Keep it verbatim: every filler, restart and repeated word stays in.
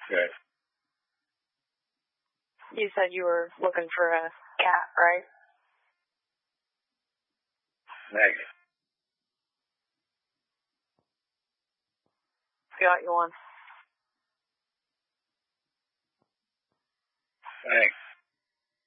Good. You said you were looking for a cat, right? Negative. Got you one. Thanks.